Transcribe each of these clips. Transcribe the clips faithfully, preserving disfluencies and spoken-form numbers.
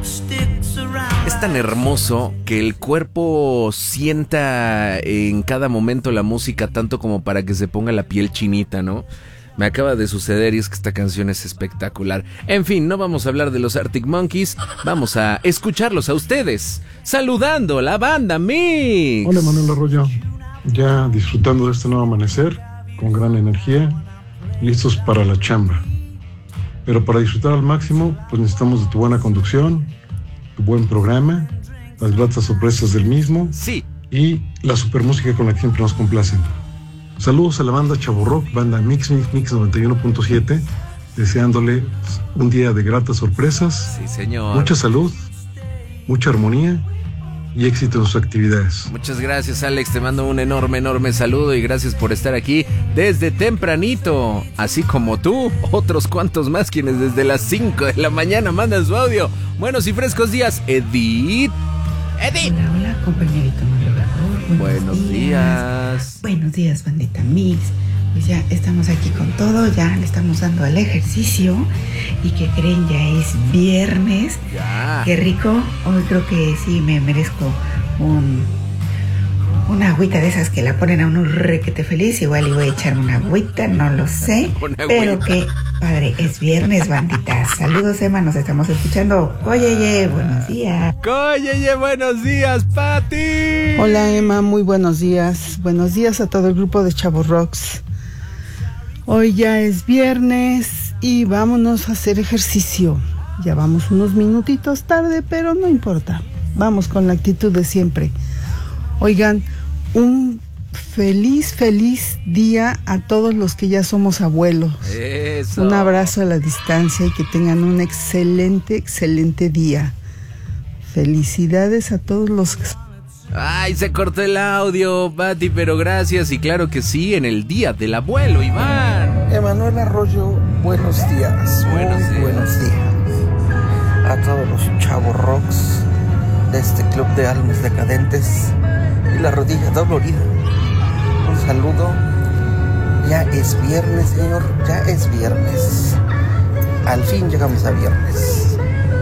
Es tan hermoso que el cuerpo sienta en cada momento la música tanto como para que se ponga la piel chinita, ¿no? Me acaba de suceder y es que esta canción es espectacular. En fin, no vamos a hablar de los Arctic Monkeys, vamos a escucharlos a ustedes, saludando a la banda Mix. Hola, Manuel Arroyo, ya disfrutando de este nuevo amanecer, con gran energía, listos para la chamba. Pero para disfrutar al máximo, pues necesitamos de tu buena conducción, tu buen programa, las gratas sorpresas del mismo, sí, y la super música con la que siempre nos complacen. Saludos a la banda Chavo Rock, banda Mix Mix Mix noventa y uno punto siete, deseándole un día de gratas sorpresas, sí, señor. Mucha salud, mucha armonía y éxito en sus actividades. Muchas gracias, Alex, te mando un enorme, enorme saludo y gracias por estar aquí desde tempranito, así como tú, otros cuantos más quienes desde las cinco de la mañana mandan su audio. Buenos y frescos días, Edith. Edith. Hola, hola, compañerito Manuel Arroyo. Buenos días. días. Buenos días, bandita Mix. Pues ya estamos aquí con todo, ya le estamos dando al ejercicio. Y que creen, ya es viernes. Ya. Qué rico. Hoy creo que sí me merezco un una agüita de esas que la ponen a uno requete feliz. Igual y voy a echarme una agüita, no lo sé. Pero que padre, es viernes, bandita. Saludos, Emma, nos estamos escuchando. Oyeye, buenos días. Oyeye, buenos días, Pati. Hola, Emma, muy buenos días. Buenos días a todo el grupo de Chavo Rocks. Hoy ya es viernes y vámonos a hacer ejercicio. Ya vamos unos minutitos tarde, pero no importa. Vamos con la actitud de siempre. Oigan, un feliz, feliz día a todos los que ya somos abuelos. Eso. Un abrazo a la distancia y que tengan un excelente, excelente día. Felicidades a todos los que... Ay, se cortó el audio, Pati, pero gracias. Y claro que sí, en el día del abuelo, Iván. Emanuel Arroyo, buenos días. Buenos días. Buenos días. A todos los Chavos Rocks de este club de almas decadentes y la rodilla dolorida. Un saludo. Ya es viernes, señor. Ya es viernes. Al fin llegamos a viernes.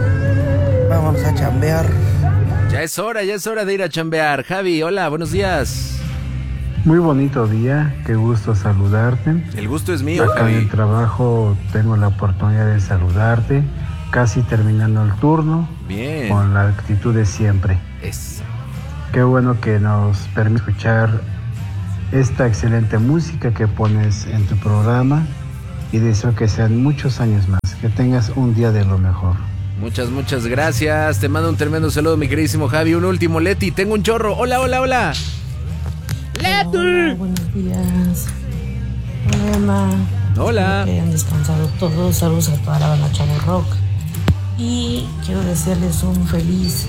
Vamos a chambear. Ya es hora, ya es hora de ir a chambear. Javi, hola, buenos días. Muy bonito día, qué gusto saludarte. El gusto es mío, Acá Javi. en el trabajo tengo la oportunidad de saludarte, casi terminando el turno. Bien. Con la actitud de siempre. Eso. Qué bueno que nos permite escuchar esta excelente música que pones en tu programa y deseo que sean muchos años más, que tengas un día de lo mejor. Muchas, muchas gracias. Te mando un tremendo saludo, mi queridísimo Javi. Un último, Leti. Tengo un chorro. Hola, hola, hola. Leti. Hola, buenos días. Hola, Emma. Hola. Espero que hayan descansado todos. Saludos a toda la banda Chavo Rock. Y quiero desearles un feliz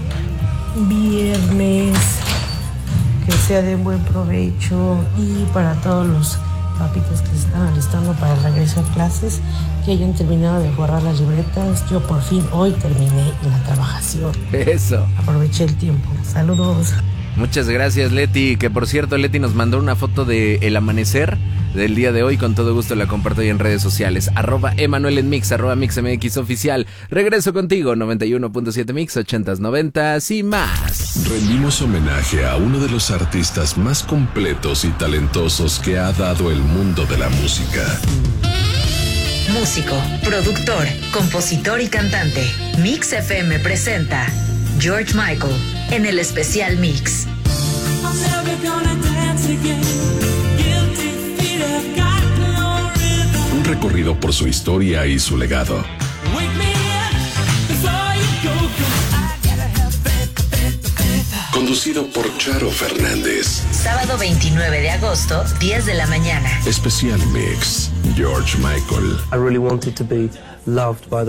viernes. Que sea de buen provecho. Y para todos los papitos que se están alistando para el regreso a clases, que hayan terminado de borrar las libretas. Yo por fin hoy terminé la trabajación. Eso. Aproveché el tiempo. Saludos. Muchas gracias, Leti. Que por cierto, Leti nos mandó una foto de el amanecer del día de hoy. Con todo gusto la comparto ahí en redes sociales. Arroba Emanuel en Mix, arroba MixMX oficial. Regreso contigo, noventa y uno punto siete Mix, ochentas, noventas y más. Rendimos homenaje a uno de los artistas más completos y talentosos que ha dado el mundo de la música. Músico, productor, compositor y cantante. Mix F M presenta George Michael en el especial Mix. Un recorrido por su historia y su legado. Conducido por Charo Fernández. Sábado veintinueve de agosto, diez de la mañana. Especial Mix, George Michael. I really wanted to be loved by the